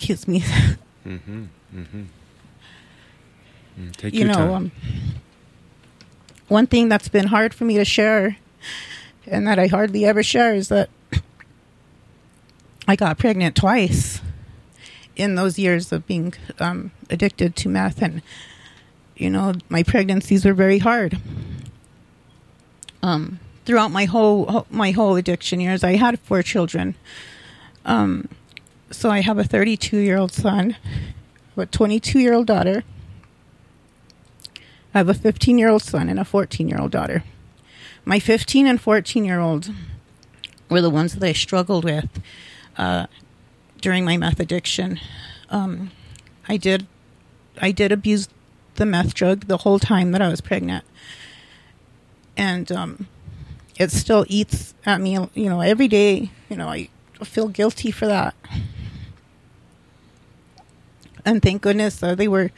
Excuse me. Mm-hmm. Mm-hmm. Take You your know, time. one thing that's been hard for me to share, and that I hardly ever share, is that I got pregnant twice in those years of being addicted to meth. And, you know, my pregnancies were very hard. Throughout my whole addiction years, I had 4 children. So I have a 32-year-old son, a 22-year-old daughter. I have a 15-year-old son and a 14-year-old daughter. My 15 and 14-year-old were the ones that I struggled with during my meth addiction. I did abuse the meth drug the whole time that I was pregnant. And it still eats at me, you know, every day. You know, I feel guilty for that. And thank goodness they were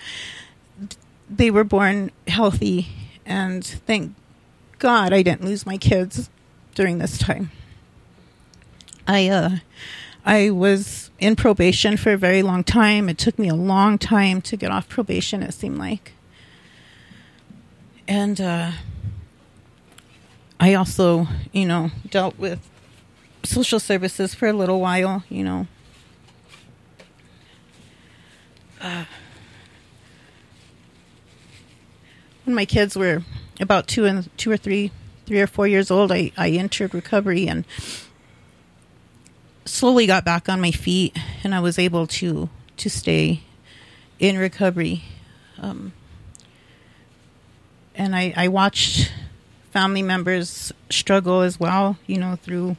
born healthy, and thank God I didn't lose my kids during this time. I was in probation for a very long time. It took me a long time to get off probation, it seemed like. And I also, you know, dealt with social services for a little while, you know. When my kids were about 3 or 4 years old, I entered recovery and slowly got back on my feet, and I was able to stay in recovery. And I watched family members struggle as well, you know, through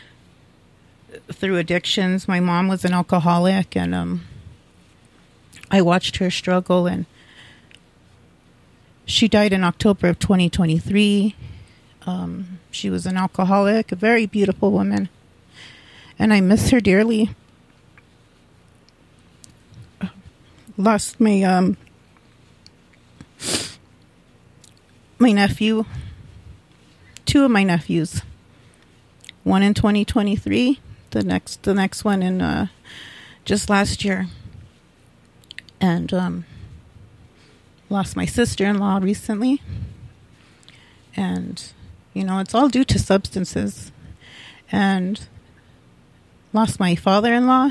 addictions. My mom was an alcoholic, and I watched her struggle, and she died in October of 2023. She was an alcoholic, a very beautiful woman, and I miss her dearly. Lost my my nephew, 2 of my nephews. One in 2023, the next one in just last year. And lost my sister-in-law recently. And, you know, it's all due to substances. And lost my father-in-law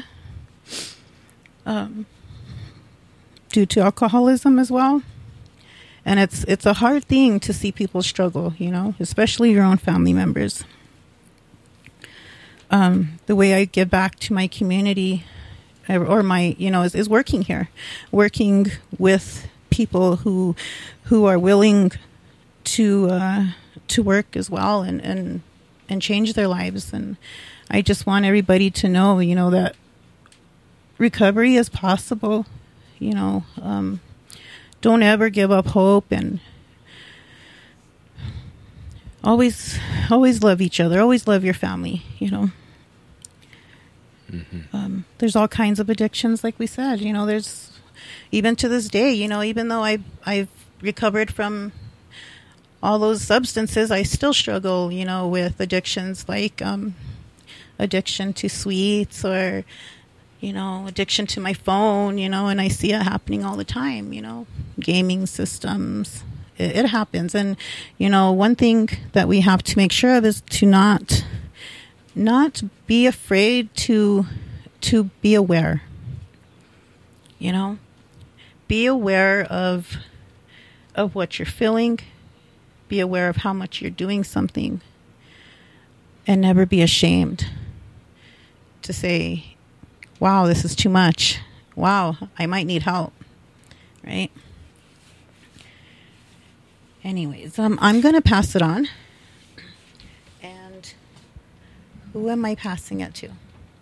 due to alcoholism as well. And it's a hard thing to see people struggle, you know, especially your own family members. The way I give back to my community, or my, you know, is working here, working with people who are willing to work as well and change their lives. And I just want everybody to know, you know, that recovery is possible. You know, don't ever give up hope, and always love each other. Always love your family, you know. Mm-hmm. There's all kinds of addictions, like we said. You know, there's, even to this day, you know, even though I've recovered from all those substances, I still struggle, you know, with addictions like addiction to sweets, or, you know, addiction to my phone, you know, and I see it happening all the time, you know, gaming systems. It happens. And, you know, one thing that we have to make sure of is to not be afraid to be aware. You know, be aware of what you're feeling. Be aware of how much you're doing something, and never be ashamed to say, wow, this is too much. Wow, I might need help. Right? Anyways, I'm going to pass it on. And who am I passing it to?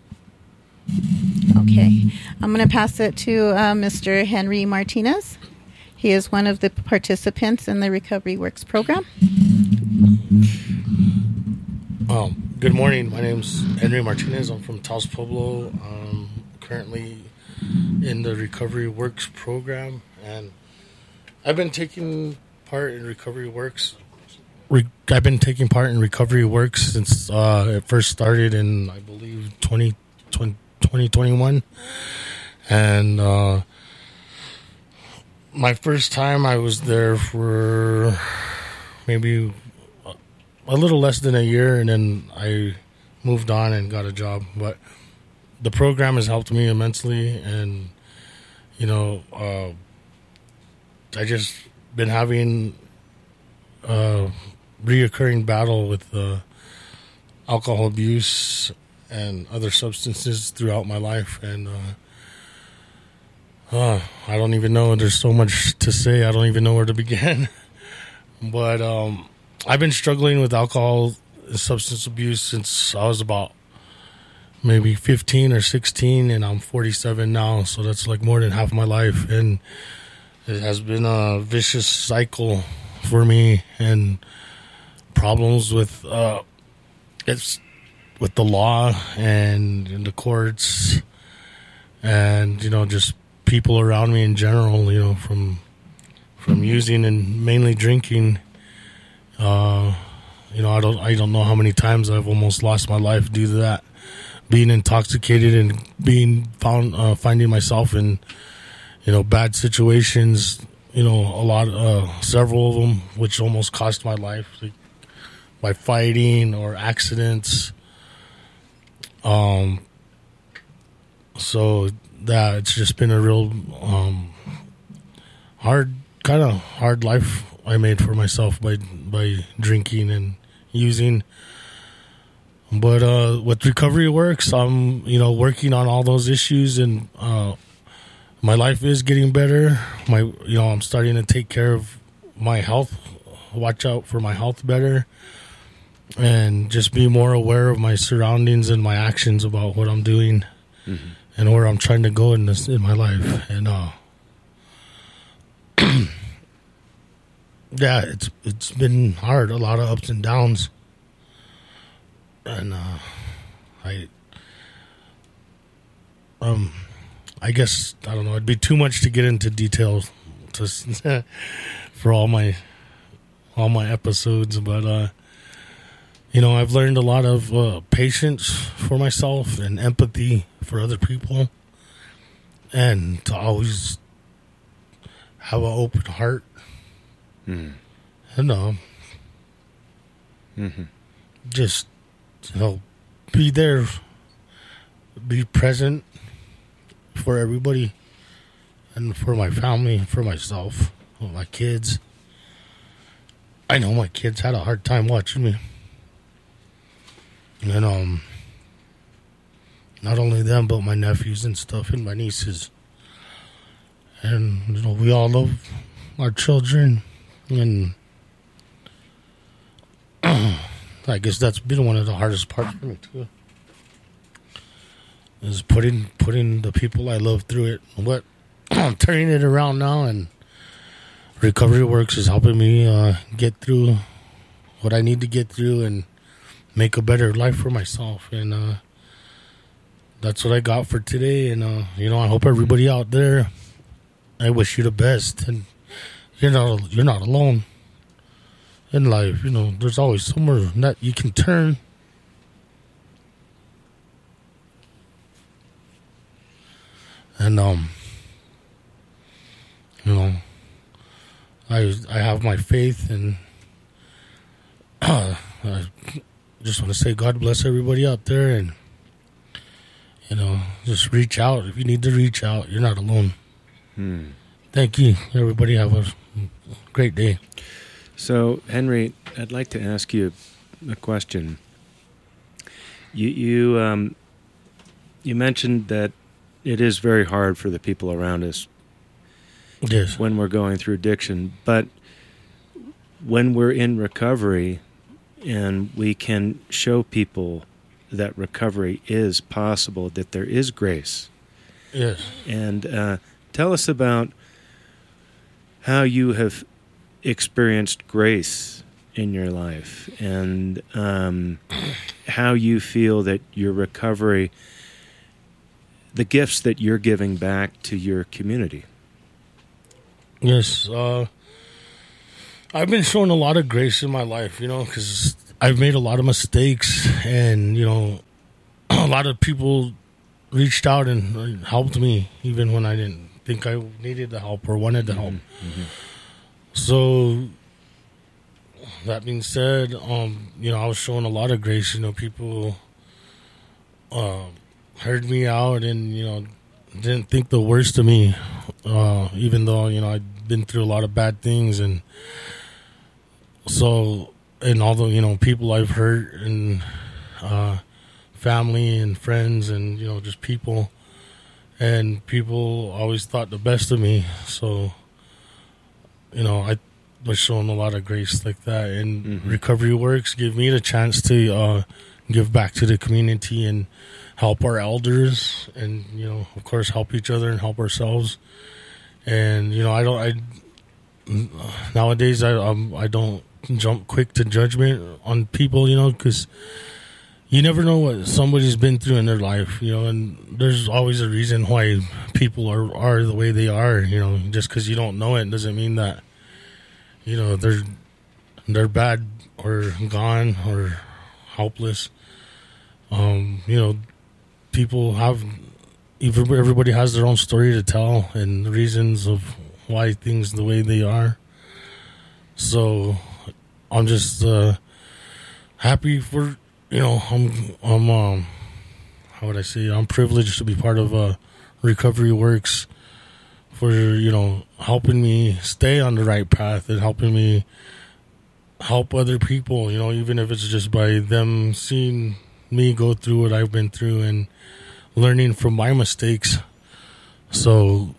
Okay. I'm going to pass it to Mr. Henry Martinez. He is one of the participants in the Recovery Works program. Good morning. My name's Henry Martinez. I'm from Taos Pueblo. I'm currently in the Recovery Works program, and I've been taking part in Recovery Works. I've been taking part in Recovery Works since it first started in, I believe, 2021. And my first time, I was there for maybe a little less than a year, and then I moved on and got a job. But the program has helped me immensely, and I just been having a reoccurring battle with alcohol abuse and other substances throughout my life, and I don't even know. There's so much to say. I don't even know where to begin. But I've been struggling with alcohol and substance abuse since I was about maybe 15 or 16, and I'm 47 now, so that's like more than half my life, and it has been a vicious cycle for me, and problems with it's with the law and in the courts, and just people around me in general, from using and mainly drinking. I don't know how many times I've almost lost my life due to that, being intoxicated and being finding myself in bad situations, several of them, which almost cost my life, like by fighting or accidents. So that it's just been a real hard life I made for myself by drinking and using. But with Recovery Works, I'm working on all those issues, and my life is getting better. I'm starting to take care of my health, watch out for my health better, and just be more aware of my surroundings and my actions about what I'm doing and where I'm trying to go in my life. And yeah, it's been hard, a lot of ups and downs, and I guess, I don't know, it'd be too much to get into details for all my episodes, but I've learned a lot of patience for myself and empathy for other people, and to always have an open heart, and just be there, be present for everybody, and for my family, for myself, for my kids. I know my kids had a hard time watching me, and not only them, but my nephews and stuff, and my nieces, and we all love our children, and I guess that's been one of the hardest parts for me too, is putting the people I love through it. But I'm turning it around now, and Recovery Works is helping me get through what I need to get through and make a better life for myself. And that's what I got for today. And I hope everybody out there, I wish you the best. And you're not alone in life. There's always somewhere that you can turn. And I have my faith, and I just want to say God bless everybody out there, and just reach out if you need to reach out. You're not alone. Thank you, everybody. Have a great day. So, Henry, I'd like to ask you a question. You mentioned that it is very hard for the people around us, yes, when we're going through addiction. But when we're in recovery and we can show people that recovery is possible, that there is grace. yes. And tell us about how you have experienced grace in your life, and how you feel that your recovery, the gifts that you're giving back to your community. Yes, I've been showing a lot of grace in my life, because I've made a lot of mistakes, and, a lot of people reached out and helped me even when I didn't think I needed the help or wanted the help. Mm-hmm. So that being said, I was showing a lot of grace. People heard me out and didn't think the worst of me, even though I'd been through a lot of bad things, and so, and all the people I've hurt, and family and friends, and just people, and people always thought the best of me. So I was showing a lot of grace like that, and Recovery Works give me the chance to give back to the community and help our elders, and of course help each other and help ourselves. And nowadays I don't jump quick to judgment on people, because you never know what somebody's been through in their life, and there's always a reason why people are the way they are. Just because you don't know it doesn't mean that they're bad or gone or helpless. People have, everybody has their own story to tell and the reasons of why things the way they are. So I'm just happy for I'm how would I say, I'm privileged to be part of Recovery Works for helping me stay on the right path and helping me help other people, even if it's just by them seeing me go through what I've been through and learning from my mistakes. So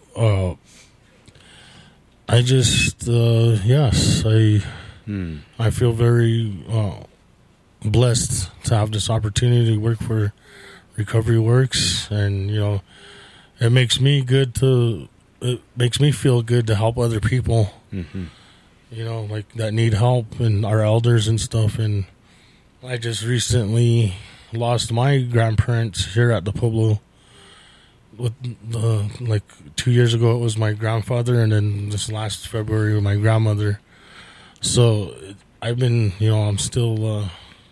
I just yes, I feel very blessed to have this opportunity to work for Recovery Works, and it makes me feel good to help other people, like that need help, and our elders and stuff. And I just recently lost my grandparents here at the Pueblo. With like 2 years ago, it was my grandfather, and then this last February, my grandmother. So I've been, I'm still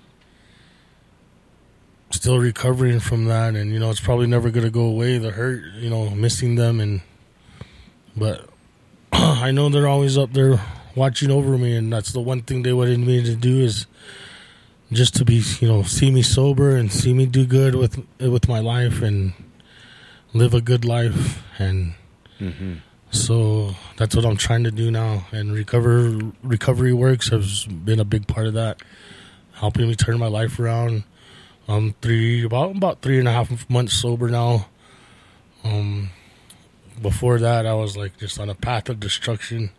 recovering from that, and it's probably never going to go away, the hurt, missing them, but I know they're always up there watching over me, and that's the one thing they wanted me to do, is just to be, see me sober and see me do good with my life and live a good life. And so that's what I'm trying to do now, and Recovery Works has been a big part of that, helping me turn my life around. I'm about 3.5 months sober now. Before that, I was like just on a path of destruction.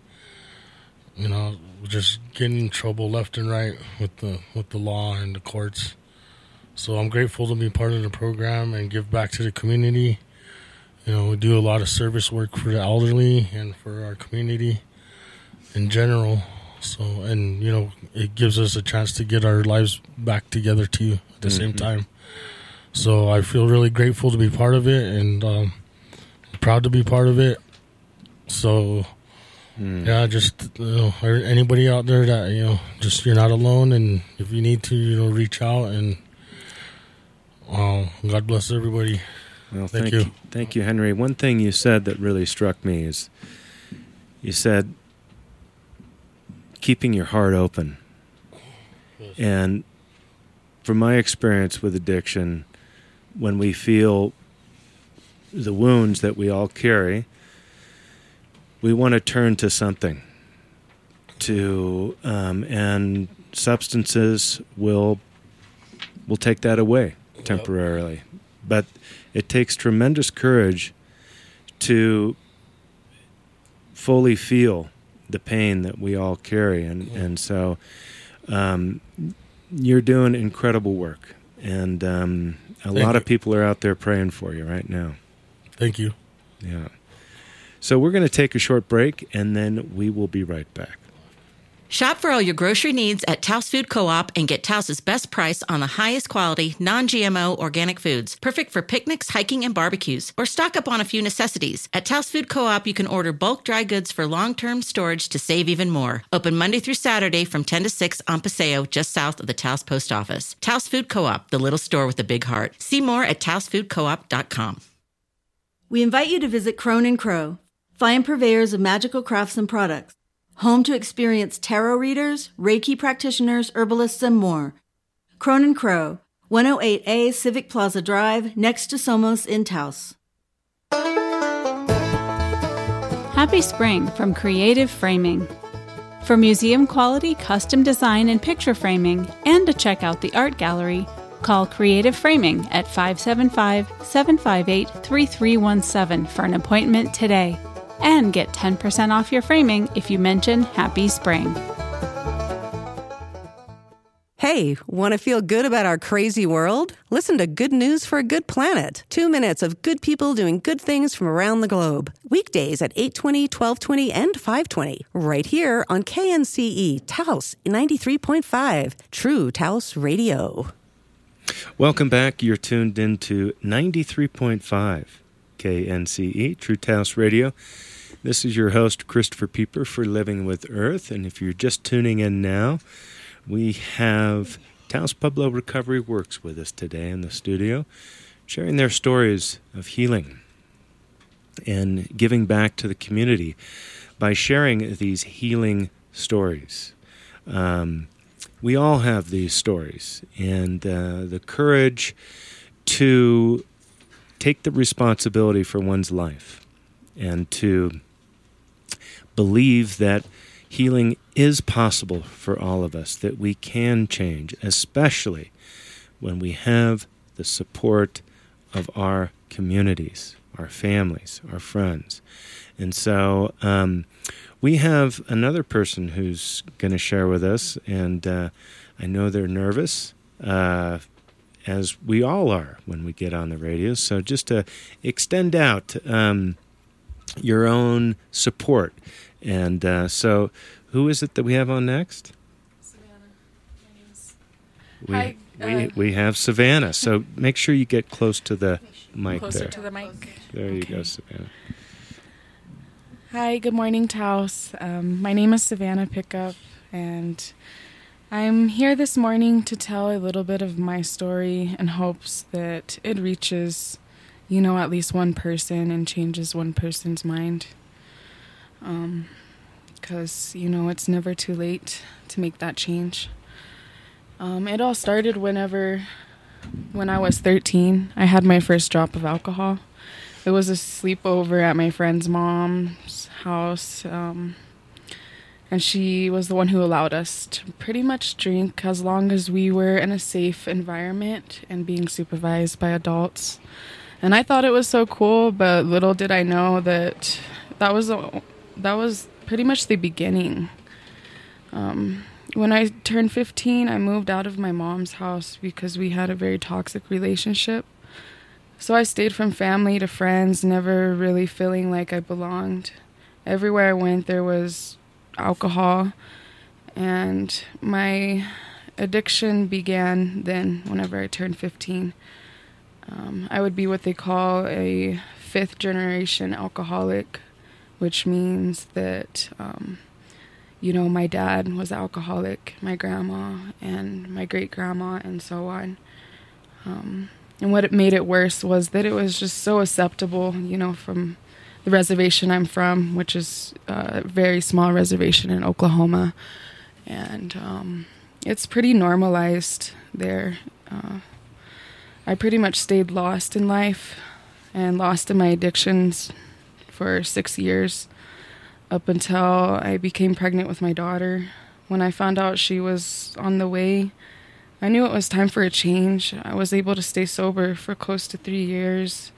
Just getting in trouble left and right with the law and the courts. So I'm grateful to be part of the program and give back to the community. We do a lot of service work for the elderly and for our community in general. So, and it gives us a chance to get our lives back together too at the same time. So I feel really grateful to be part of it, and proud to be part of it. So yeah, just anybody out there that just you're not alone, and if you need to, reach out, and God bless everybody. Well, thank you, Henry. One thing you said that really struck me is you said keeping your heart open. Yes. And from my experience with addiction, when we feel the wounds that we all carry, we want to turn to something, and substances will take that away temporarily. But it takes tremendous courage to fully feel the pain that we all carry, and so you're doing incredible work, and a lot of people are out there praying for you right now. Thank you. Yeah. So we're going to take a short break, and then we will be right back. Shop for all your grocery needs at Taos Food Co-op and get Taos's best price on the highest quality, non-GMO organic foods, perfect for picnics, hiking, and barbecues. Or stock up on a few necessities. At Taos Food Co-op, you can order bulk dry goods for long-term storage to save even more. Open Monday through Saturday from 10 to 6 on Paseo, just south of the Taos Post Office. Taos Food Co-op, the little store with the big heart. See more at taosfoodcoop.com. We invite you to visit Crone & Crow, fine purveyors of magical crafts and products. Home to experienced tarot readers, Reiki practitioners, herbalists, and more. Crone & Crow, 108A Civic Plaza Drive, next to Somos in Taos. Happy Spring from Creative Framing. For museum-quality custom design and picture framing, and to check out the art gallery, call Creative Framing at 575-758-3317 for an appointment today. And get 10% off your framing if you mention Happy Spring. Hey, want to feel good about our crazy world? Listen to Good News for a Good Planet. 2 minutes of good people doing good things from around the globe. Weekdays at 8:20, 12:20, and 5:20. Right here on KNCE, Taos 93.5. True Taos Radio. Welcome back. You're tuned into 93.5 KNCE, True Taos Radio. This is your host, Christopher Pieper, for Living with Earth. And if you're just tuning in now, we have Taos Pueblo Recovery Works with us today in the studio, sharing their stories of healing and giving back to the community by sharing these healing stories. We all have these stories, and the courage to take the responsibility for one's life and to believe that healing is possible for all of us, that we can change, especially when we have the support of our communities, our families, our friends. And so we have another person who's going to share with us, and I know they're nervous, as we all are when we get on the radio. So just to extend out your own support. And so who is it that we have on next? Savannah. My name's... We have Savannah. So make sure you get close to the mic. Closer there. to the mic. There you go, Savannah. Hi, good morning, Taos. My name is Savannah Pickup, and I'm here this morning to tell a little bit of my story in hopes that it reaches, at least one person and changes one person's mind. Because, it's never too late to make that change. It all started when I was 13. I had my first drop of alcohol. It was a sleepover at my friend's mom's house, and she was the one who allowed us to pretty much drink as long as we were in a safe environment and being supervised by adults. And I thought it was so cool, but little did I know that was pretty much the beginning. When I turned 15, I moved out of my mom's house because we had a very toxic relationship. So I stayed from family to friends, never really feeling like I belonged. Everywhere I went, there was alcohol, and my addiction began then whenever I turned 15. I would be what they call a fifth-generation alcoholic, which means that, my dad was alcoholic, my grandma, and my great-grandma, and so on. And what made it worse was that it was just so acceptable, from the reservation I'm from, which is a very small reservation in Oklahoma. And it's pretty normalized there. I pretty much stayed lost in life and lost in my addictions for 6 years, up until I became pregnant with my daughter. When I found out she was on the way, I knew it was time for a change. I was able to stay sober for close to 3 years.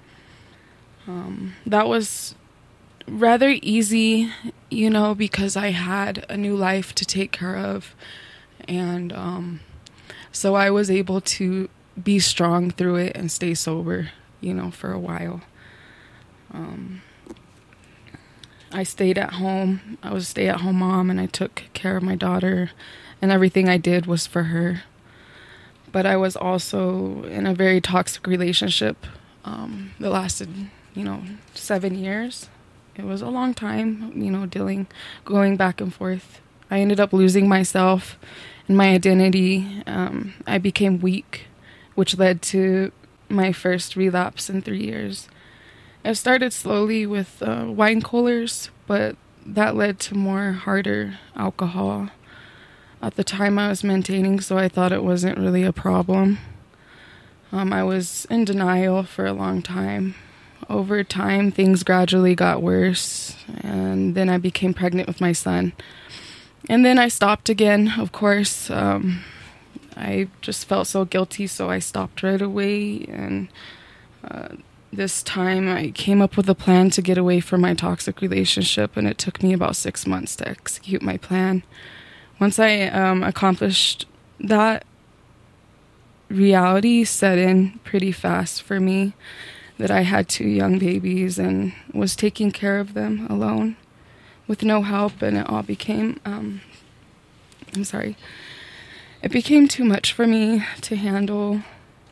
That was rather easy, because I had a new life to take care of. And so I was able to be strong through it and stay sober, for a while. I stayed at home. I was a stay-at-home mom, and I took care of my daughter, and everything I did was for her. But I was also in a very toxic relationship that lasted, 7 years. It was a long time, going back and forth. I ended up losing myself and my identity. I became weak, which led to my first relapse in 3 years. I started slowly with wine coolers, but that led to more harder alcohol. At the time I was maintaining, so I thought it wasn't really a problem. I was in denial for a long time. Over time, things gradually got worse, and then I became pregnant with my son. And then I stopped again, of course. I just felt so guilty, so I stopped right away, and this time I came up with a plan to get away from my toxic relationship, and it took me about 6 months to execute my plan. Once I accomplished that, reality set in pretty fast for me that I had 2 young babies and was taking care of them alone with no help, and it all became, it became too much for me to handle.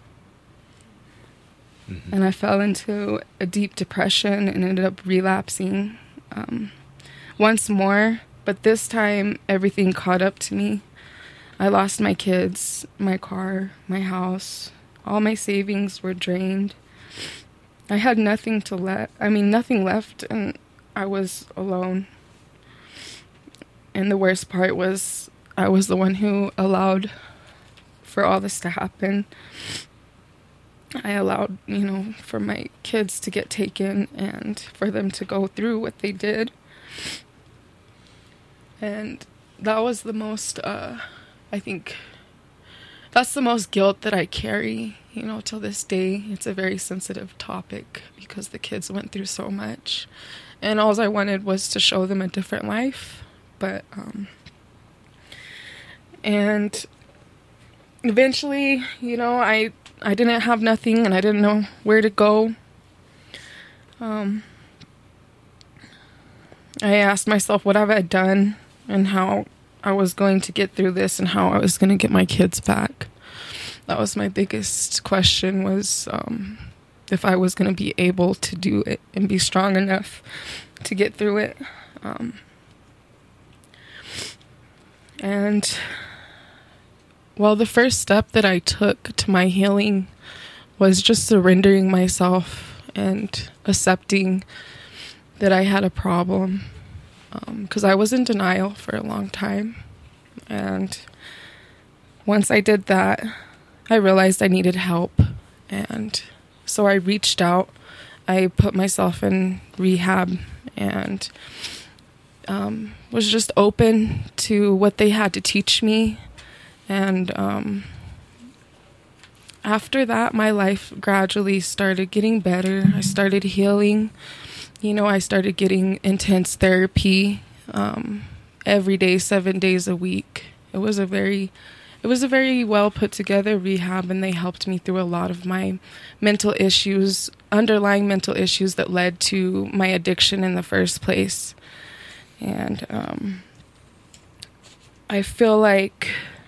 And I fell into a deep depression and ended up relapsing once more. But this time, everything caught up to me. I lost my kids, my car, my house. All my savings were drained. I had nothing left, and I was alone. And the worst part was I was the one who allowed for all this to happen. I allowed, for my kids to get taken and for them to go through what they did. And that was the most, I think, that's the most guilt that I carry, till this day. It's a very sensitive topic because the kids went through so much. And all I wanted was to show them a different life. But, and eventually, I didn't have nothing, and I didn't know where to go. I asked myself what have I done and how I was going to get through this and how I was going to get my kids back. That was my biggest question, was if I was going to be able to do it and be strong enough to get through it. And well, the first step that I took to my healing was just surrendering myself and accepting that I had a problem, because I was in denial for a long time. And once I did that, I realized I needed help. And so I reached out. I put myself in rehab and was just open to what they had to teach me. And after that, my life gradually started getting better. I started healing. I started getting intense therapy every day, 7 days a week. It was a very well put together rehab, and they helped me through a lot of my underlying mental issues that led to my addiction in the first place. And I feel like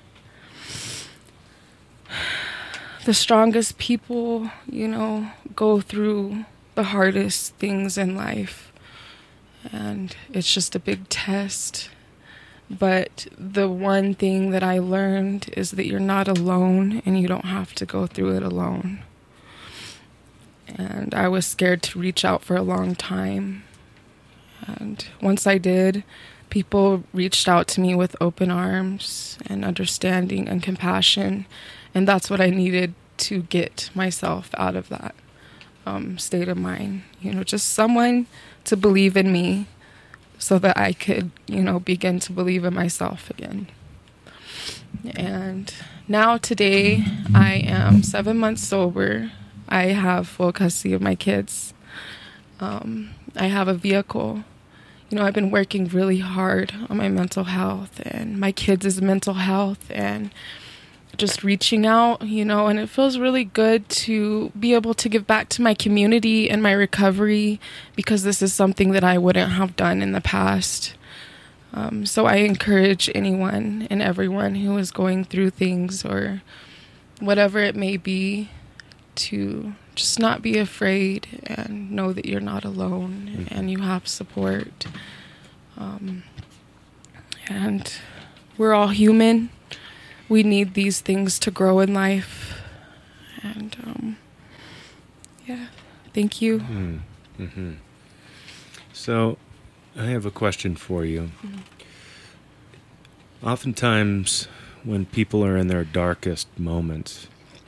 the strongest people, go through the hardest things in life. And it's just a big test. But the one thing that I learned is that you're not alone and you don't have to go through it alone. And I was scared to reach out for a long time. And once I did, people reached out to me with open arms and understanding and compassion. And that's what I needed to get myself out of that state of mind. Just someone to believe in me so that I could, begin to believe in myself again. And now today, I am 7 months sober. I have full custody of my kids. I have a vehicle. I've been working really hard on my mental health and my kids' mental health, and just reaching out, and it feels really good to be able to give back to my community and my recovery, because this is something that I wouldn't have done in the past. So I encourage anyone and everyone who is going through things or whatever it may be to just not be afraid and know that you're not alone and you have support. And we're all human. We need these things to grow in life. And thank you. Mm-hmm. So I have a question for you. Mm-hmm. Oftentimes when people are in their darkest moments,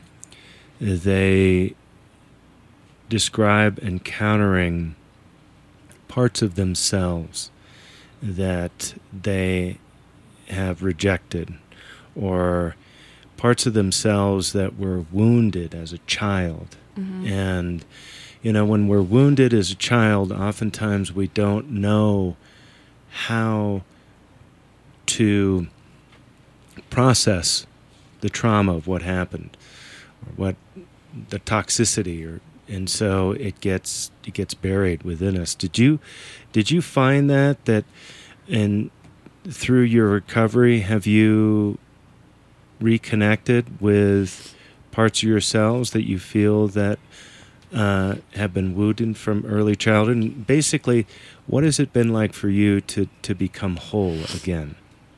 they describe encountering parts of themselves that they have rejected, or parts of themselves that were wounded as a child. Mm-hmm. And, when we're wounded as a child, oftentimes we don't know how to process the trauma of what happened, or what the toxicity, and so it gets buried within us. Did you find that through your recovery, have you reconnected with parts of yourselves that you feel that have been wounded from early childhood? And basically, what has it been like for you to become whole again?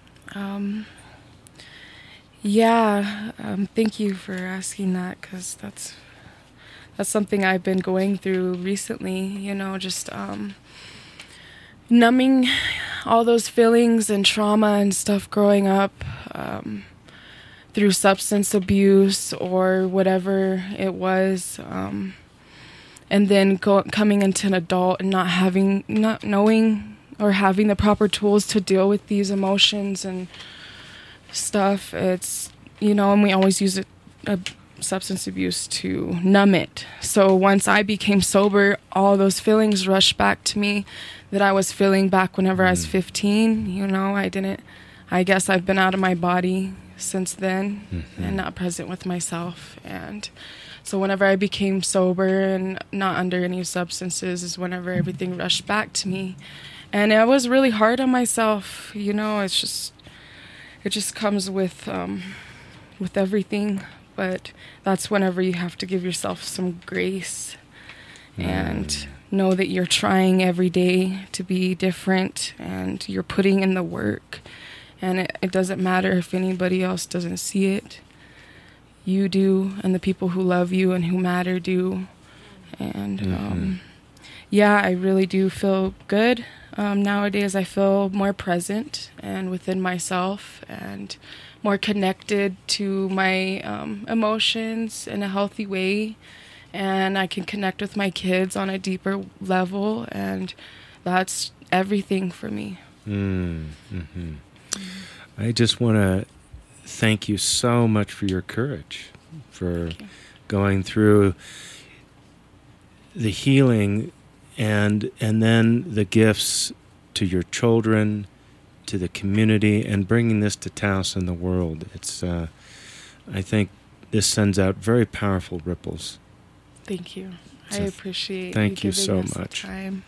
Thank you for asking that, because that's something I've been going through recently, just numbing all those feelings and trauma and stuff growing up through substance abuse or whatever it was, and then coming into an adult and not knowing or having the proper tools to deal with these emotions and stuff. It's, and we always use substance abuse to numb it. So once I became sober, all those feelings rushed back to me that I was feeling back whenever I was 15. I guess I've been out of my body since then and not present with myself. And so whenever I became sober and not under any substances is whenever everything rushed back to me. And I was really hard on myself. It just comes with everything. But that's whenever you have to give yourself some grace and know that you're trying every day to be different and you're putting in the work. And it doesn't matter if anybody else doesn't see it. You do, and the people who love you and who matter do. And I really do feel good. Nowadays I feel more present and within myself and more connected to my emotions in a healthy way, and I can connect with my kids on a deeper level, and that's everything for me. I just want to thank you so much for your courage, for going through the healing and then the gifts to your children, to the community, and bringing this to Taos and the world. It's, I think this sends out very powerful ripples. Thank you. I appreciate thank you so us much. The time.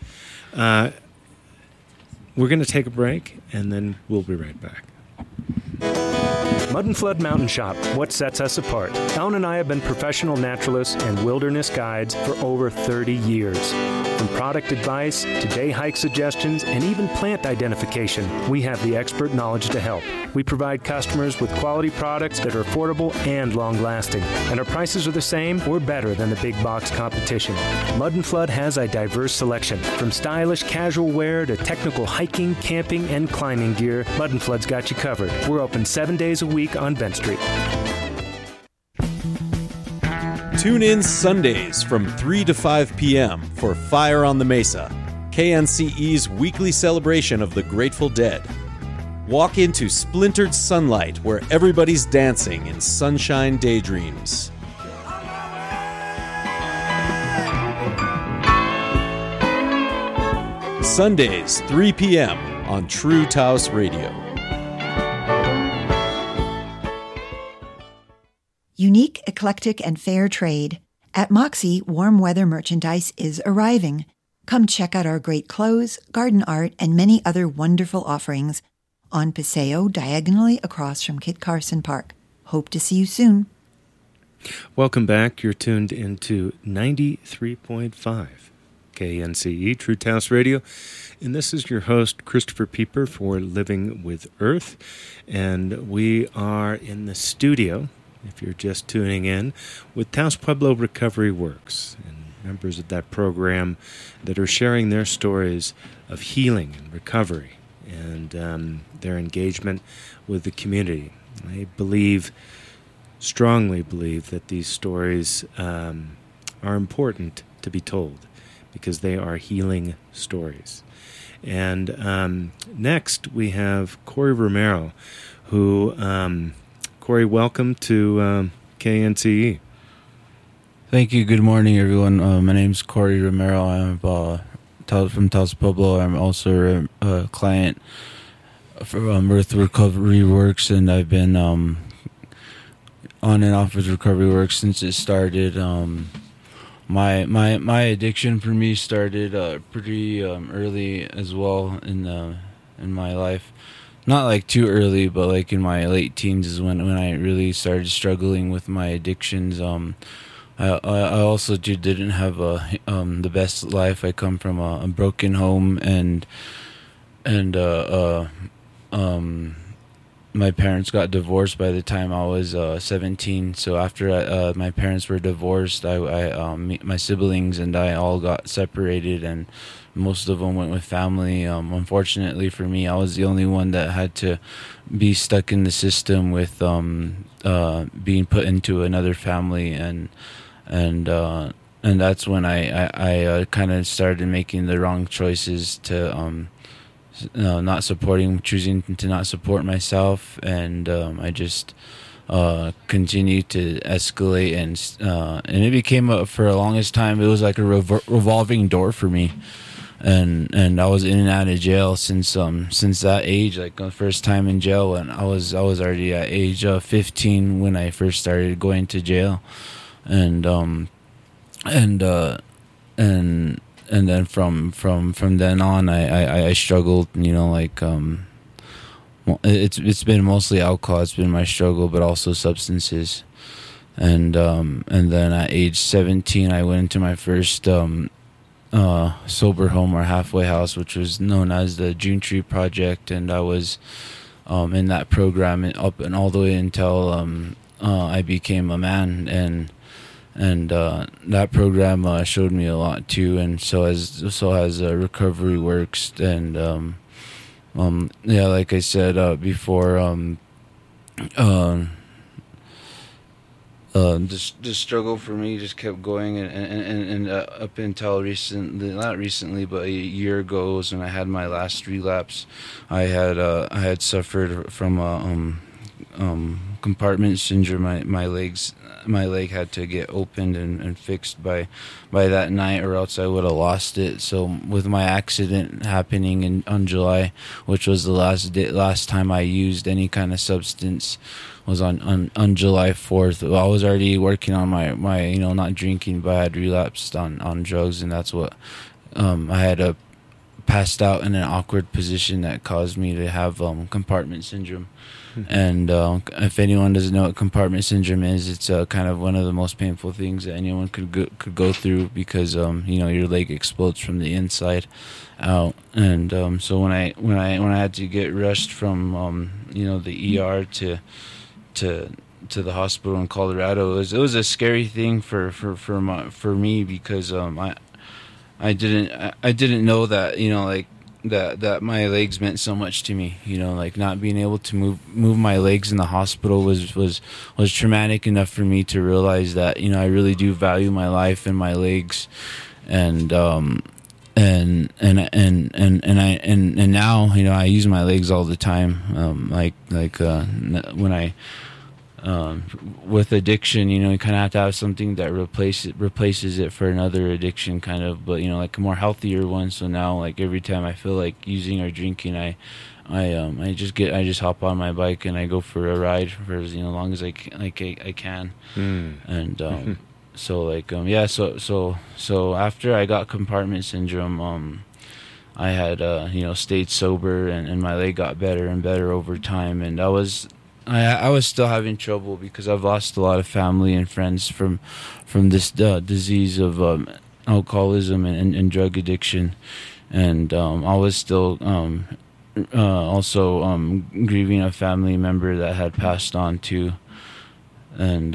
We're going to take a break, and then we'll be right back. Mud and Flood Mountain Shop, what sets us apart? Ellen and I have been professional naturalists and wilderness guides for over 30 years. From product advice to day hike suggestions and even plant identification, we have the expert knowledge to help. We provide customers with quality products that are affordable and long-lasting, and our prices are the same or better than the big box competition. Mud and Flood has a diverse selection. From stylish casual wear to technical hiking, camping, and climbing gear, Mud and Flood's got you covered. We're open 7 days a week on Bent Street. Tune in Sundays from 3 to 5 p.m. for Fire on the Mesa, KNCE's weekly celebration of the Grateful Dead. Walk into splintered sunlight where everybody's dancing in sunshine daydreams. Sundays, 3 p.m. on True Taos Radio. Unique, eclectic, and fair trade. At Moxie, warm weather merchandise is arriving. Come check out our great clothes, garden art, and many other wonderful offerings on Paseo, diagonally across from Kit Carson Park. Hope to see you soon. Welcome back. You're tuned into 93.5 KNCE, True Taos Radio. And this is your host, Christopher Pieper, for Living with Earth. And we are in the studio, if you're just tuning in, with Taos Pueblo Recovery Works and members of that program that are sharing their stories of healing and recovery and their engagement with the community. I strongly believe that these stories are important to be told because they are healing stories. And next we have Corey Romero, who, Corey, welcome to KNCE. Thank you. Good morning, everyone. My name's Corey Romero. I'm from Taos Pueblo. I'm also a client for Earth Recovery Works, and I've been on and off with Recovery Works since it started. My addiction for me started pretty early as well in my life. Not like too early, but like in my late teens is when I really started struggling with my addictions. I also didn't have the best life. I come from a broken home, and my parents got divorced by the time I was 17. So after my parents were divorced, my siblings and I all got separated, and most of them went with family. Unfortunately for me, I was the only one that had to be stuck in the system with being put into another family, and that's when I kind of started making the wrong choices to choosing to not support myself, and I just continued to escalate, and it became for the longest time it was like a revolving door for me, and I was in and out of jail since that age. Like the first time in jail, when I was already at age 15 when I first started going to jail, and then from then on, I struggled. It's been mostly alcohol. It's been my struggle, but also substances. And then at age 17, I went into my first sober home or halfway house, which was known as the June Tree Project, and I was in that program up and all the way until I became a man, and that program showed me a lot too, and so has Recovery Works, and like I said before, the struggle for me just kept going, and up until not recently, but a year ago was when I had my last relapse. I had suffered from compartment syndrome. My leg had to get opened and fixed by that night, or else I would have lost it. So with my accident happening on July, which was the last time I used any kind of substance, was on July 4th. I was already working on my not drinking, but I had relapsed on drugs, and that's what I had passed out in an awkward position that caused me to have compartment syndrome. And if anyone doesn't know what compartment syndrome is, it's kind of one of the most painful things that anyone could go through, because your leg explodes from the inside out. And so when I had to get rushed from the ER to the hospital in Colorado, it was a scary thing for me, because I didn't know that that my legs meant so much to me. Not being able to move my legs in the hospital was traumatic enough for me to realize that I really do value my life and my legs, and now I use my legs all the time. When with addiction, you kind of have to have something that replaces it for another addiction, kind of, but like a more healthier one. So now, like, every time I feel like using or drinking, I just hop on my bike and I go for a ride for as long as I can. And so like so after I got compartment syndrome, I had stayed sober, and my leg got better and better over time, and I was still having trouble because I've lost a lot of family and friends from this disease of alcoholism and drug addiction, and I was still also grieving a family member that had passed on too, and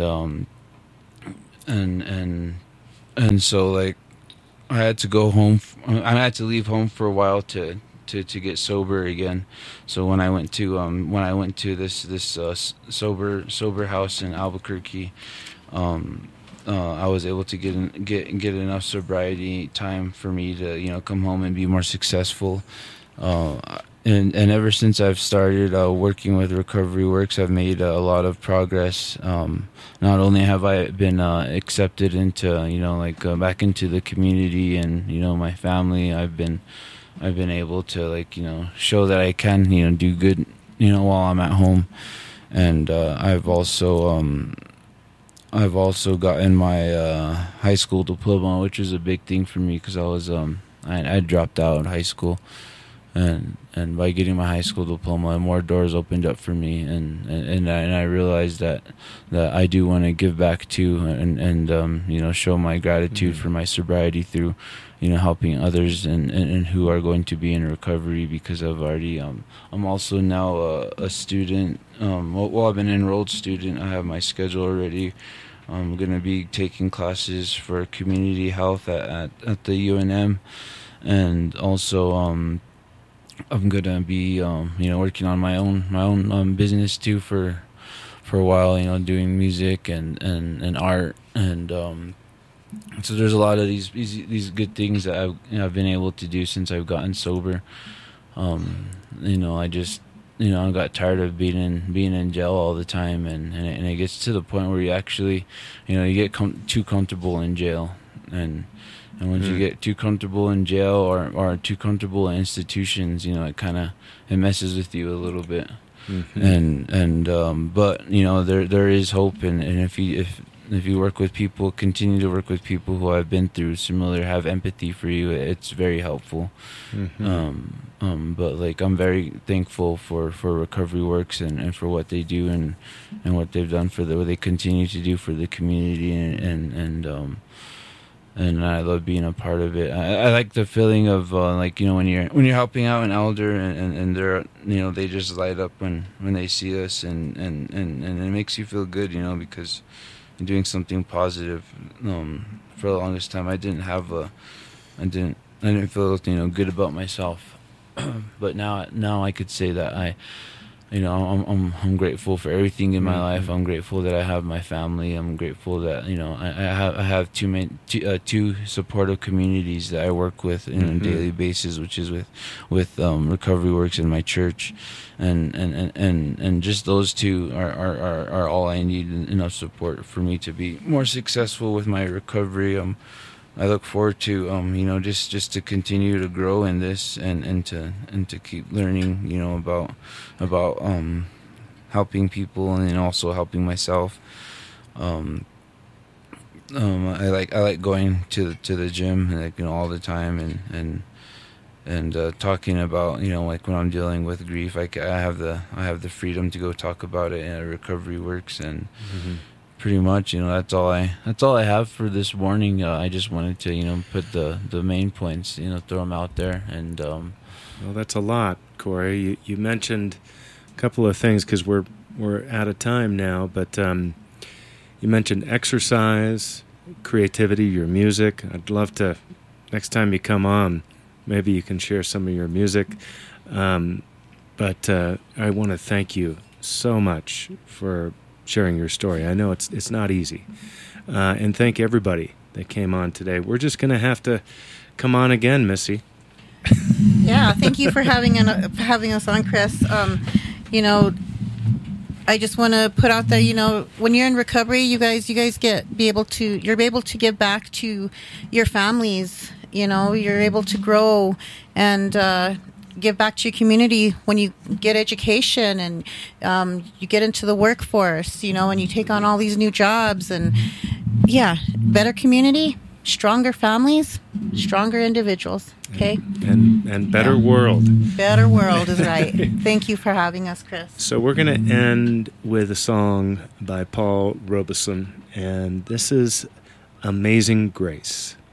so like I had to go home. I had to leave home for a while to get sober again. So when I went to this sober house in Albuquerque, I was able to get enough sobriety time for me to come home and be more successful. And ever since I've started working with Recovery Works, I've made a lot of progress. Not only have I been accepted into back into the community and my family, I've been able to show that I can do good while I'm at home, and I've also gotten my high school diploma, which is a big thing for me because I was I dropped out of high school. And by getting my high school diploma, more doors opened up for me, and I realized that I do want to give back to and show my gratitude for my sobriety through helping others and who are going to be in recovery, because I've already I'm also now a student. Well, I've been an enrolled student. I have my schedule already. I'm going to be taking classes for community health at the UNM, and also I'm gonna be working on my own business too for a while, doing music and art, and so there's a lot of these good things that I've been able to do since I've gotten sober. I just I got tired of being in jail all the time, and it gets to the point where you actually you get too comfortable in jail, and once you get too comfortable in jail or too comfortable in institutions, it messes with you a little bit. But there is hope, and if you work with people, continue to work with people who have been through similar, have empathy for you, it's very helpful. But like, I'm very thankful for Recovery Works and for what they do and what they've done what they continue to do for the community, and I love being a part of it. I like the feeling of when you're helping out an elder and they're they just light up when they see us, and it makes you feel good, because you're doing something positive. For the longest time, I didn't feel good about myself, but now I could say that I'm grateful for everything in my life. I'm grateful that I have my family. I'm grateful that I have two supportive communities that I work with on a daily basis, which is with Recovery Works and my church, and just those two are all I need, enough support for me to be more successful with my recovery. I look forward to just to continue to grow in this and to keep learning about helping people and also helping myself. I like going to the gym all the time and talking about when I'm dealing with grief. I have the freedom to go talk about it at Recovery Works, and pretty much, that's all I have for this morning. I just wanted to, put the main points, throw them out there. And well, that's a lot, Corey. You mentioned a couple of things because we're out of time now. But you mentioned exercise, creativity, your music. I'd love to, next time you come on, maybe you can share some of your music. But I want to thank you so much for sharing your story. I know it's not easy, and thank everybody that came on today. We're just going to have to come on again, Missy. Yeah, thank you for having us on, Chris. I just want to put out there, when you're in recovery, you guys you're able to give back to your families. You're able to grow and give back to your community when you get education and you get into the workforce, and you take on all these new jobs and better community, stronger families, stronger individuals. Okay. And better world. Better world is right. Thank you for having us, Chris. So we're going to end with a song by Paul Robeson, and this is Amazing Grace.